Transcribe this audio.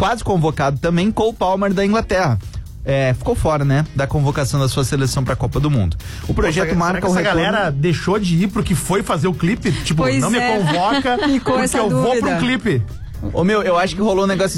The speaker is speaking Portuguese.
quase convocado também, Cole Palmer da Inglaterra. Ficou fora, né, da convocação da sua seleção pra Copa do Mundo. O projeto marca o retorno. Essa galera deixou de ir porque foi fazer o clipe? Tipo, Pois não me convoca porque eu vou pro clipe. Eu acho que rolou um negócio